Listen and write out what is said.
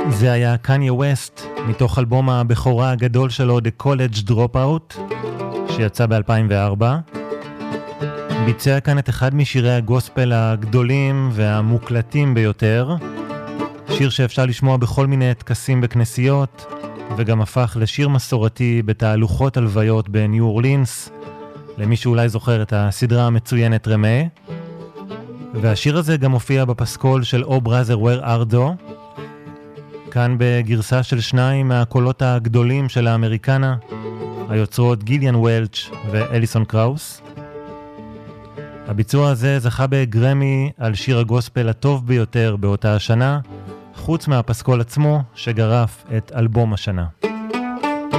זה היה קניה ווסט, מתוך אלבום הבכורה הגדול שלו, The College Dropout, שיצא ב-2004. ביצע כאן את אחד משירי הגוספל הגדולים והמוקלטים ביותר, שיר שאפשר לשמוע בכל מיני טקסים בכנסיות, וגם הפך לשיר מסורתי בתהלוכות הלוויות בניו אורלינס, למי שאולי זוכר את הסדרה המצוינת רמה. והשיר הזה גם הופיע בפסקול של Oh Brother Where Art Thou, כאן בגרסה של שניים מהקולות הגדולים של האמריקנה, היוצרות גיליאן וולץ' ואליסון קראוס. הביצוע הזה זכה בגרמי על שיר הגוספל הטוב ביותר באותה השנה, חוץ מהפסקול עצמו שגרף את אלבום השנה.